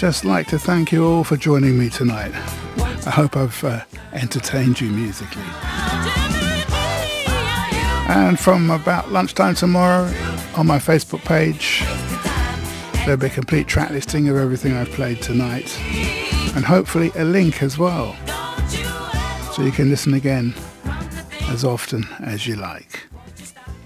just like to thank you all for joining me tonight. I hope I've entertained you musically. And from about lunchtime tomorrow on my Facebook page, there'll be a complete track listing of everything I've played tonight, and hopefully a link as well, so you can listen again as often as you like.